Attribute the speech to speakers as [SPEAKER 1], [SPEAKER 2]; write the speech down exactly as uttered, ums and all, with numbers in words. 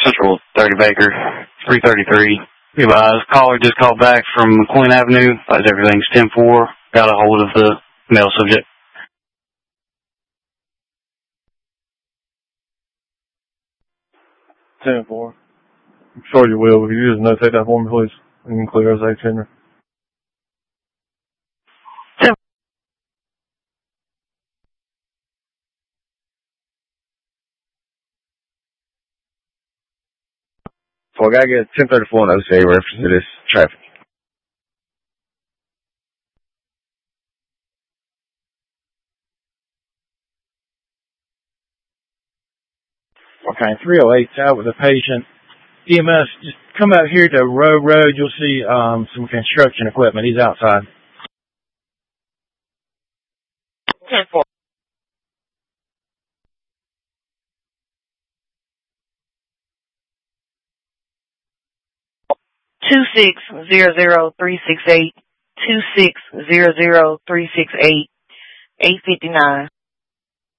[SPEAKER 1] Central thirty Baker, three thirty-three. Be advised, caller just called back from Queen Avenue. As everything's ten four. Got a hold of the male subject.
[SPEAKER 2] ten four. I'm sure you will. Will you just notate that for me, please? You can clear as H. Henry.
[SPEAKER 3] So I gotta get ten thirty-four on O C A reference to this traffic.
[SPEAKER 4] Okay, three oh eight's out with a patient. E M S, just come out here to Row Road. You'll see um, some construction equipment. He's outside.
[SPEAKER 5] ten four. Two six zero zero three six eight, two six zero zero three six eight, eight fifty nine.